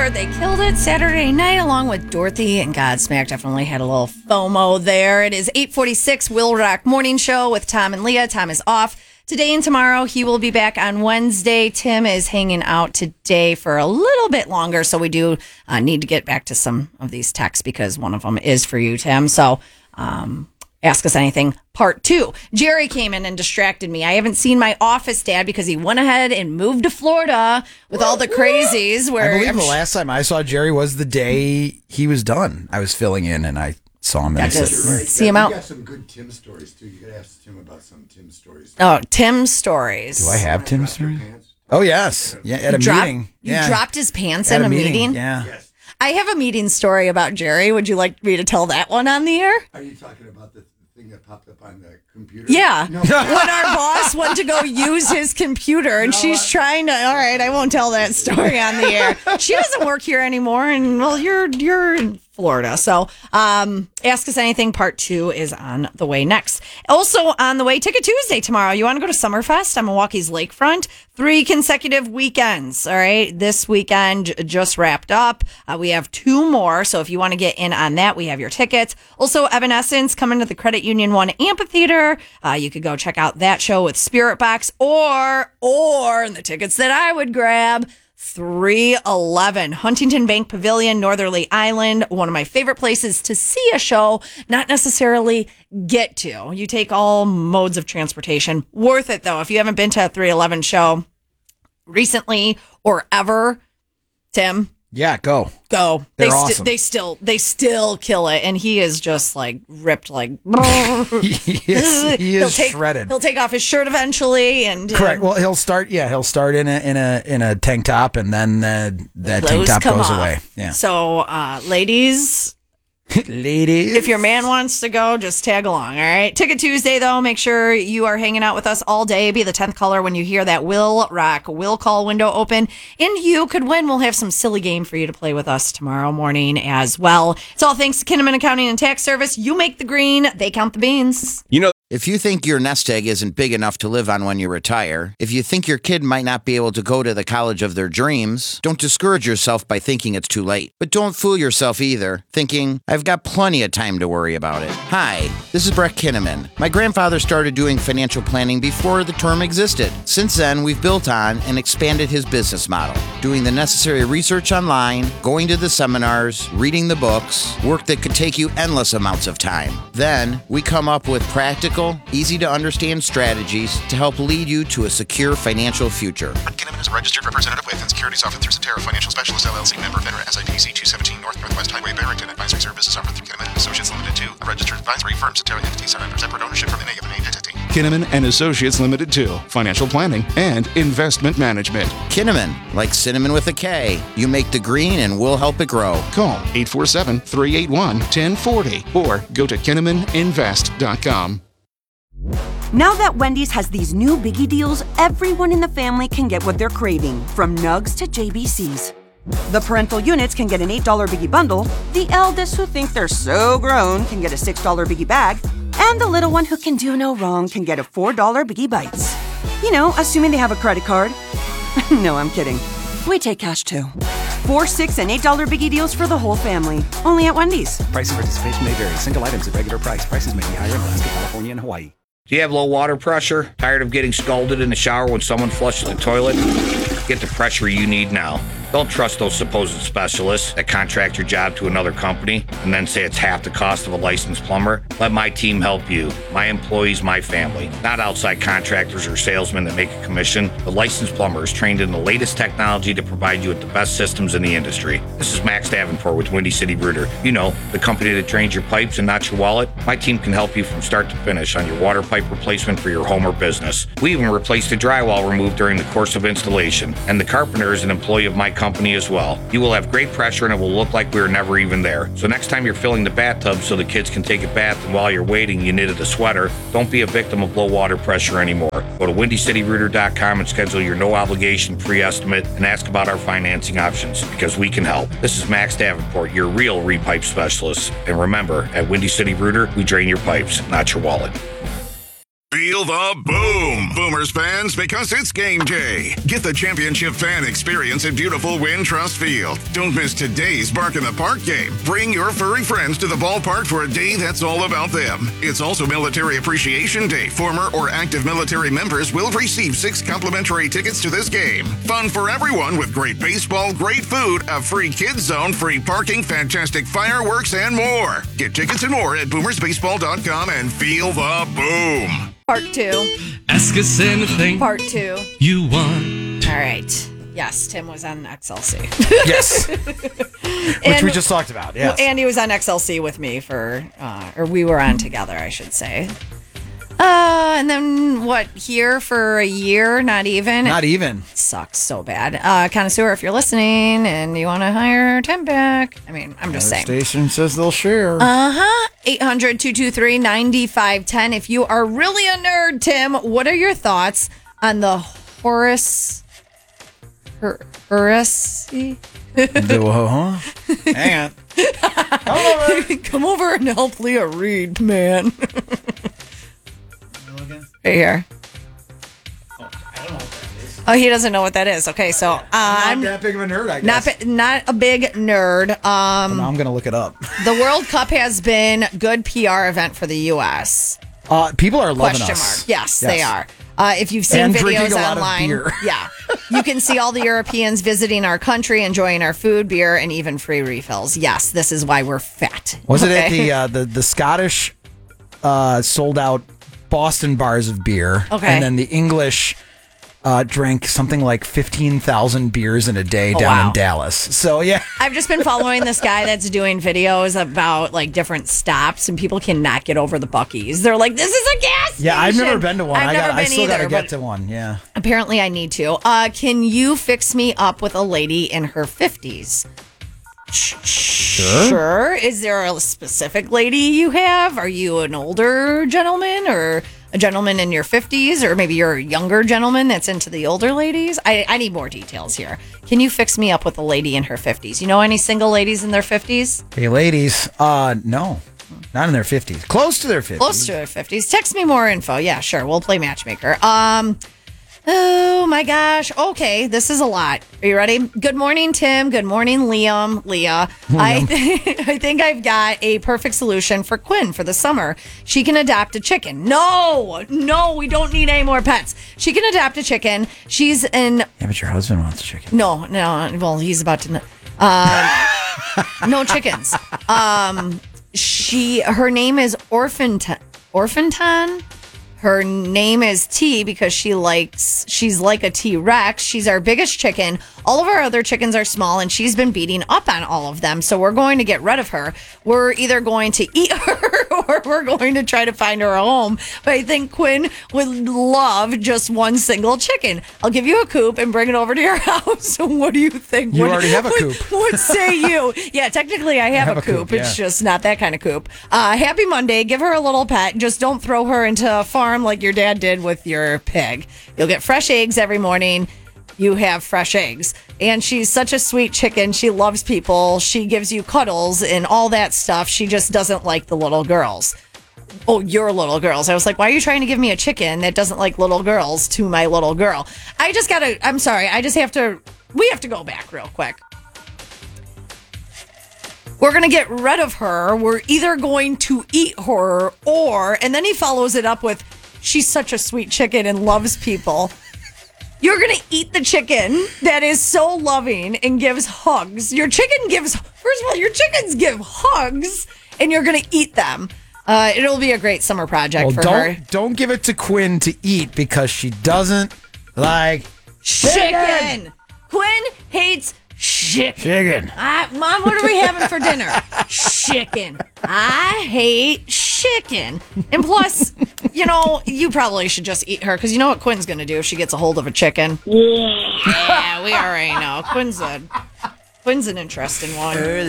heard they killed it Saturday night along with Dorothy and Godsmack. Definitely had a little FOMO there. It is 8:46 Will Rock Morning Show with Tom and Leah. Tom is off today and tomorrow. He will be back on Wednesday. Tim is hanging out today for a little bit longer, so we do need to get back to some of these texts because one of them is for you, Tim. So Ask Us Anything Part 2. Jerry came in and distracted me. I haven't seen my office dad because he went ahead and moved to Florida with all the crazies. Where I believe the last time I saw Jerry was the day he was done. I was filling in and I saw him and I said, see him out. You got some good Tim stories, too. You got to ask Tim about some Tim stories. Oh, Tim stories. Do I have Tim stories? Oh, yes. Yeah, at a meeting. You dropped his pants at a meeting? Yeah. Yes. I have a meeting story about Jerry. Would you like me to tell that one on the air? Are you talking about the thing that popped up on the computer? Yeah. No. When our boss went to go use his computer and she's trying to, all right, I won't tell that story on the air. She doesn't work here anymore. And well, you're in Florida. So Ask Us Anything Part 2 is on the way next. Also on the way, Ticket Tuesday tomorrow. You want to go to Summerfest on Milwaukee's Lakefront? 3 consecutive weekends. All right. This weekend just wrapped up. We have 2 more. So if you want to get in on that, we have your tickets. Also, Evanescence coming to the Credit Union 1 Amphitheater. You could go check out that show with Spirit Box or the tickets that I would grab. 311 Huntington Bank Pavilion, Northerly Island. One of my favorite places to see a show, not necessarily get to. You take all modes of transportation. Worth it, though. If you haven't been to a 311 show recently or ever, Tim. Yeah, go. They're awesome. They still kill it, and he is just like ripped, like he is shredded. He'll take off his shirt eventually, and correct. Well, he'll start in a tank top, and then that tank top goes away. Yeah. So, ladies. If your man wants to go, just tag along, all right? Ticket Tuesday, though, make sure you are hanging out with us all day. Be the 10th caller when you hear that Will Rock will call window open, and you could win. We'll have some silly game for you to play with us tomorrow morning as well. It's all thanks to Kinnaman Accounting and Tax Service. You make the green, they count the beans. If you think your nest egg isn't big enough to live on when you retire, if you think your kid might not be able to go to the college of their dreams, don't discourage yourself by thinking it's too late. But don't fool yourself either, thinking, I've got plenty of time to worry about it. Hi, this is Brett Kinnaman. My grandfather started doing financial planning before the term existed. Since then, we've built on and expanded his business model, doing the necessary research online, going to the seminars, reading the books, work that could take you endless amounts of time. Then, we come up with practical, easy-to-understand strategies to help lead you to a secure financial future. Brett Kinnaman is a registered representative with and securities officer through Cetera Financial Specialist LLC, member FINRA SIPC 217 Northwest Highway, Barrington. Advisory services offered through Kinnaman Associates Limited 2, a registered advisory firm. Cetera entities are under separate ownership from any of the named entity. Kinnaman and Associates Limited 2, financial planning and investment management. Kinnaman, like cinnamon with a K. You make the green and we'll help it grow. Call 847-381-1040 or go to KinnamanInvest.com. Now that Wendy's has these new biggie deals, everyone in the family can get what they're craving, from Nugs to JBCs. The parental units can get an $8 biggie bundle, the eldest who think they're so grown can get a $6 biggie bag, and the little one who can do no wrong can get a $4 biggie bites. You know, assuming they have a credit card. No, I'm kidding. We take cash too. $4, $6, and $8 biggie deals for the whole family. Only at Wendy's. Price and participation may vary. Single items at regular price. Prices may be higher in Alaska, California, and Hawaii. Do you have low water pressure? Tired of getting scalded in the shower when someone flushes the toilet? Get the pressure you need now. Don't trust those supposed specialists that contract your job to another company and then say it's half the cost of a licensed plumber. Let my team help you. My employees, my family. Not outside contractors or salesmen that make a commission. The licensed plumber is trained in the latest technology to provide you with the best systems in the industry. This is Max Davenport with Windy City Rooter. You know, the company that drains your pipes and not your wallet. My team can help you from start to finish on your water pipe replacement for your home or business. We even replaced the drywall removed during the course of installation. And the carpenter is an employee of my company as well. You will have great pressure and it will look like we were never even there. So next time you're filling the bathtub so the kids can take a bath and while you're waiting you knitted a sweater, don't be a victim of low water pressure anymore. Go to WindyCityRooter.com and schedule your no obligation pre-estimate and ask about our financing options because we can help. This is Max Davenport, your real repipe specialist. And remember, at Windy City Rooter, we drain your pipes, not your wallet. Feel the boom, Boomers fans, because it's game day. Get the championship fan experience at beautiful Wintrust Field. Don't miss today's Bark in the Park game. Bring your furry friends to the ballpark for a day that's all about them. It's also Military Appreciation Day. Former or active military members will receive 6 complimentary tickets to this game. Fun for everyone with great baseball, great food, a free kids zone, free parking, fantastic fireworks, and more. Get tickets and more at boomersbaseball.com and feel the boom. Part 2. Ask us anything. Part 2. You want. All right. Yes, Tim was on XLC. Yes. Which we just talked about. Yes. And he was on XLC with me or we were on together, I should say. And then here for a year? Not even. Not even. It sucked so bad. Connoisseur, if you're listening and you want to hire Tim back, I mean, I'm just saying. Station says they'll share. 800-223-9510. If you are really a nerd, Tim, what are your thoughts on the Heresy? Hang on. Come over and help Leah read, man. Right here. I don't know what that is. Oh, he doesn't know what that is. Okay, so I'm not that big of a nerd, I guess. Not a big nerd. Now I'm going to look it up. The World Cup has been good PR event for the U.S. People are loving Question us. mark. Yes, they are. If you've seen and videos drinking a lot online, of beer. yeah, you can see all the Europeans visiting our country, enjoying our food, beer, and even free refills. Yes, this is why we're fat. Was it at the Scottish sold out Boston bars of beer? Okay. And then the English drank something like 15,000 beers in a day down in Dallas. So, yeah. I've just been following this guy that's doing videos about like different stops, and people cannot get over the Buc-ee's. They're like, this is a gas station. Yeah, I've never been to one. I still got to get but to one. Yeah. Apparently, I need to. Can you fix me up with a lady in her 50s? Sure. Is there a specific lady you have? Are you an older gentleman or a gentleman in your 50s, or maybe you're a younger gentleman that's into the older ladies? I need more details here. Can you fix me up with a lady in her 50s? You know any single ladies in their 50s? Hey, ladies. No. Not in their 50s. Close to their 50s. Close to their 50s. Text me more info. Yeah, sure. We'll play matchmaker. Oh my gosh. Okay, this is a lot. Are you ready? Good morning, Tim. Good morning, Leah. I think I've got a perfect solution for Quinn for the summer. She can adopt a chicken. No, we don't need any more pets. She can adopt a chicken. She's in. Yeah, but your husband wants a chicken. No. Well, he's about to. No chickens. Her name is Orphanton. Her name is T because she's like a T-Rex. She's our biggest chicken. All of our other chickens are small, and she's been beating up on all of them. So we're going to get rid of her. We're either going to eat her or we're going to try to find her a home. But I think Quinn would love just one single chicken. I'll give you a coop and bring it over to your house. What do you think? You already have a coop. What say you? Yeah, technically I have a coop. Yeah. It's just not that kind of coop. Happy Monday. Give her a little pet. Just don't throw her into a farm like your dad did with your pig. You'll get fresh eggs every morning. You have fresh eggs. And she's such a sweet chicken. She loves people. She gives you cuddles and all that stuff. She just doesn't like the little girls. Oh, your little girls. I was like, why are you trying to give me a chicken that doesn't like little girls to my little girl? I'm sorry. We have to go back real quick. We're going to get rid of her. We're either going to eat her and then he follows it up with, she's such a sweet chicken and loves people. You're going to eat the chicken that is so loving and gives hugs. First of all, your chickens give hugs and you're going to eat them. It'll be a great summer project for her. Don't give it to Quinn to eat because she doesn't like chicken. Quinn hates chicken. Mom, what are we having for dinner? Chicken. I hate chicken. And plus, you probably should just eat her because you know what Quinn's going to do if she gets a hold of a chicken? Yeah, we already know. Quinn's an interesting one.